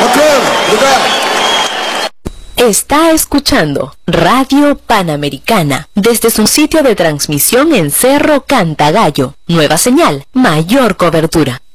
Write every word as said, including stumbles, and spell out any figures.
Está escuchando Radio Panamericana desde su sitio de transmisión en Cerro Cantagallo. Nueva señal, mayor cobertura.